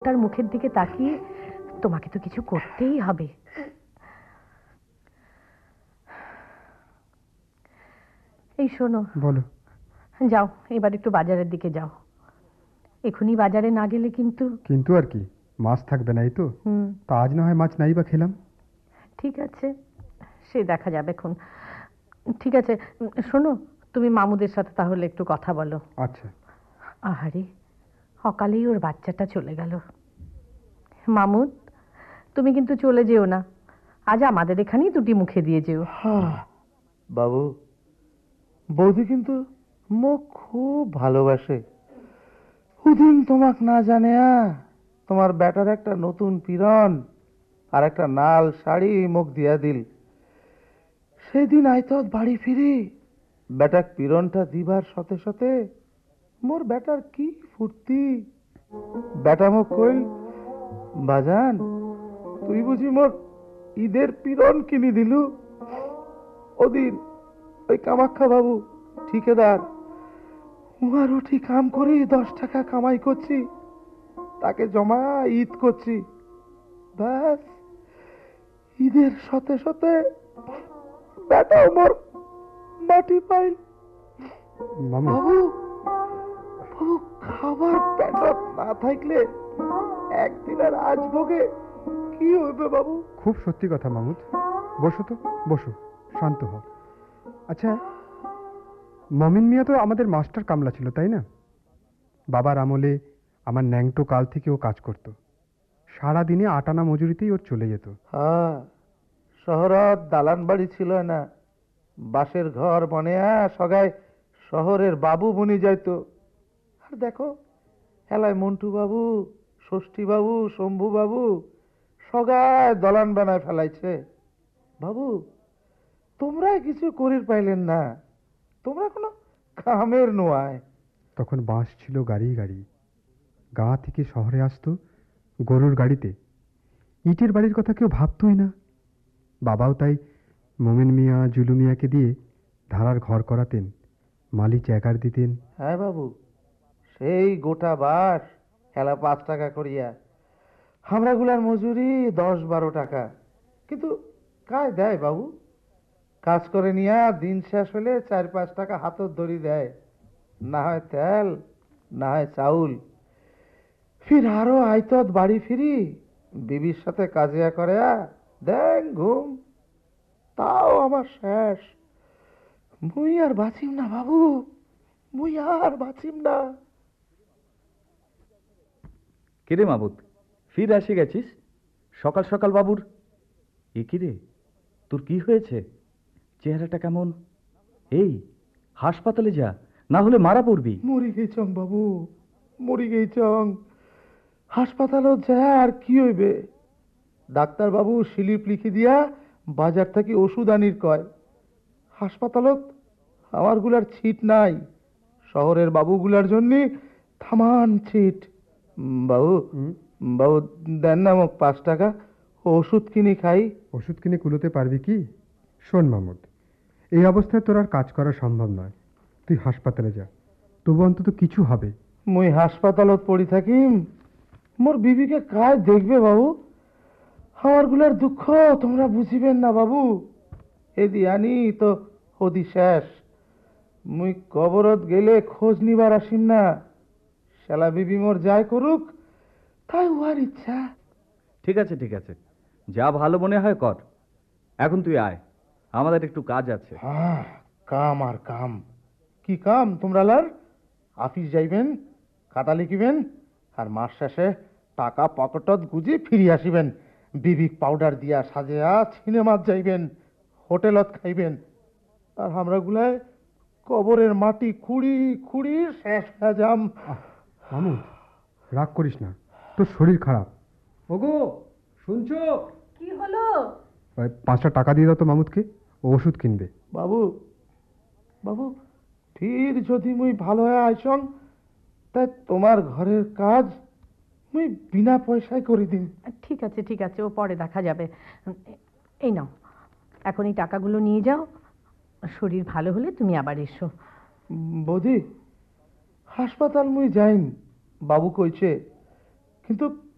বাচ্চাটার মুখের দিকে তাকিয়ে তোমাকে তো কিছু করতেই হবে। এই শোনো, বলো। যাও এবার একটু বাজারের দিকে যাও। এখনই বাজারে না গেলে কিন্তু। কিন্তু আর কি, মাছ থাকবে নাই তো? তা আজ না হয় মাছ নাই বা খেলাম। ঠিক আছে, সে দেখা যাবে এখন। ঠিক আছে, শোনো, তুমি মামুদের সাথে তাহলে একটু কথা বলো। আচ্ছা। আহারে, সকালেই ওর বাচ্চাটা চলে গেল। মামুদ, তুমি কিন্তু চলে যেও না, আজ আমাদের এখানেই দুটি মুখে দিয়ে যেও। বাবু, বৌদি কিন্তু মোক খুব ভালোবাসে। ওদিন তোমাক না জানে তোমার বেটার একটা নতুন পিরন আর একটা নাল শাড়ি মুখ দিয়া দিল। সেদিন আইতত বাড়ি ফিরি বেটাক পিরনটা দিবার সাথে সাথে মোর বেটার কি ফুর্তি। বেটা মুখ কইল, বাজান তুই বুঝি মোর ঈদের পিরন কিনি দিলু? ওদিন ওই কামাখ্যা বাবু ঠিকাদার, উহার উঠি কাম করি 10 টাকা কামাই করছি, তাকে জমা ঈদ করছি। ব্যাস, ঈদের সাথে সাথে বেটা মোর মাটি পাইল। মামু, বাবু, বাবু খাবার পেটত না থাকলে একদিনের আজ ভোগে কি হইবে বাবু? খুব সত্যি কথা মামুদ। বসো তো, বসো, শান্ত হও। আচ্ছা, মমিন মিয়া তো আমাদের মাস্টার কামলা ছিল, তাই না? বাবার আমলে আমার ন্যাংটো কাল থেকে ও কাজ করত। সারাদিনে 8 আনা মজুরিতেই ওর চলে যেত। হ্যাঁ, শহরত দালান বাড়ি ছিল না, বাঁশের ঘর বনে সগাই শহরের বাবু বনি যাইতো। আর দেখো, হেলায় মন্টু বাবু, ষষ্ঠী বাবু, শম্ভু বাবু সগাই দলান বানায় ফেলাইছে। বাবু, তোমরাই কিছু করির পাইলেন না, তোমরা কোনো কামের নোয়ায়। তখন বাস ছিল গাড়ি গাড়ি, গাঁ থেকে শহরে আসতো গরুর গাড়িতে। ইটের বাড়ির কথা কেউ ভাবতই না। বাবাও তাই মোমিন মিয়া, জুলু মিয়াকে দিয়ে ধারার ঘর করাতেন, মালি চেকার দিতেন। হ্যাঁ বাবু, সেই গোটা বাস হেলা 5 টাকা করিয়া, আমরা গুলার মজুরি 10-12 টাকা। কিন্তু কায় দেয় বাবু? কাজ করে নিয়া দিন শেষ হলে 4-5 টাকা হাতত ধরি দেয়, না হয় তেল, না হয় চাউল। ফির আরো আইতত বাড়ি ফিরি, বিবির সাথে কাজিয়া করে দেন ঘুম। তাও আমার শেষ। মুই আর বাঁচিম না বাবু, মুই আর বাঁচিম না। কিরে মাবুদ, ফির এসে গেছিস সকাল সকাল বাবুর? এ কিরে, তোর কি হয়েছে? চেহারাটা কেমন? এই, হাসপাতালে যা, না হলে মারা পড়বি। মরি গেছং বাবু, মরি গেছং। হাসপাতালত যায় আর কি হইবে? ডাক্তার বাবু স্লিপ লিখি দিয়া বাজার থেকে ওষুধ আনির কয়। হাসপাতালত আমার গুলার ছিট নাই, শহরের বাবুগুলার জন্য থামান ছিট। বাবু, বাবু দেন না মোক 5 টাকা, ওষুধ কিনে খাই। ওষুধ কিনে কুলোতে পারবি কি? শোন মামুদ, এই অবস্থায় তোর আর কাজ করা সম্ভব নয়। তুই হাসপাতালে যা, তবু অন্তত কিছু হবে। মুই হাসপাতালত পড়ি থাকিম, মোর বিবিকে কাজ দেখবে বাবু? আমার গুলার দুঃখ তোমরা বুঝিবেন না বাবু। এদি আনি তো হদি শেষ। মুই কবরত গেলে খোঁজ নিবার আসিম না। শালা বিবি মোর যাই করুক, তাই উহার ইচ্ছা। ঠিক আছে ঠিক আছে, যা ভালো মনে হয় কর। এখন তুই আয়, আমাদের একটু কাজ আছে। হ্যাঁ, কাম আর কাম। কি কাম তোমরা লার? আফিস যাইবেন, খাতা লিখিবেন, আর মাস শেষে টাকা পকেটত গুজি ফিরি আসিবেন। বিবিক পাউডার দিয়া সাজিয়া সিনেমাত যাইবেন, হোটেলত খাইবেন। আর আমরা গুলায় কবরের মাটি খুঁড়ি খুঁড়ি শেষ হয়ে যাম। মামুদ, রাগ করিস না, তোর শরীর খারাপ। ওগো, শুনছো? কি হলো? 5টা টাকা দিয়ে দাও তো মামুদকে, ও ওষুধ কিনবে। বাবু, বাবু ফির যদি মুই ভালো হয়ে আইসং, তাই তোমার ঘরের কাজ মুই বিনা পয়সায় করে দিন। ঠিক আছে ঠিক আছে, ও পরে দেখা যাবে। এই নাও, এখন এই টাকাগুলো নিয়ে যাও, শরীর ভালো হলে তুমি আবার এসো। বৌদি, হাসপাতাল মুই যাইম, বাবু কইছে, কিন্তু